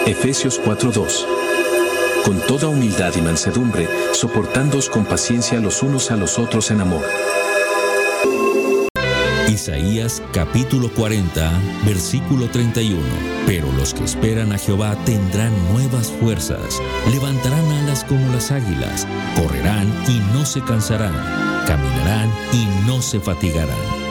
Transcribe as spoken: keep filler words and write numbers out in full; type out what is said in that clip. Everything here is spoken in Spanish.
Efesios cuatro dos. Con toda humildad y mansedumbre, soportándoos con paciencia los unos a los otros en amor. Isaías capítulo cuarenta, versículo treinta y uno. Pero los que esperan a Jehová tendrán nuevas fuerzas, levantarán alas como las águilas, correrán y no se cansarán, caminarán y no se fatigarán.